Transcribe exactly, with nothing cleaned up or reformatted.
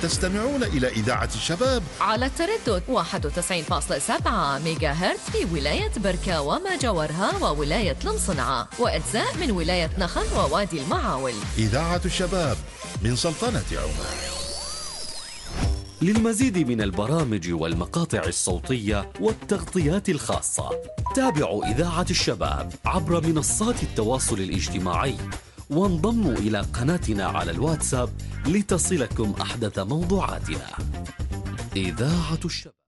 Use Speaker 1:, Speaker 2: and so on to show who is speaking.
Speaker 1: تستمعون إلى إذاعة الشباب
Speaker 2: على التردد واحد وتسعين فاصلة سبعة ميجا هرتز في ولاية بركة وما جاورها وولاية المصنعة وأجزاء من ولاية نخل ووادي المعاول.
Speaker 1: إذاعة الشباب من سلطنة عمان.
Speaker 3: للمزيد من البرامج والمقاطع الصوتية والتغطيات الخاصة تابعوا إذاعة الشباب عبر منصات التواصل الاجتماعي وانضموا إلى قناتنا على الواتساب لتصلكم أحدث موضوعاتنا. إذاعة الشباب.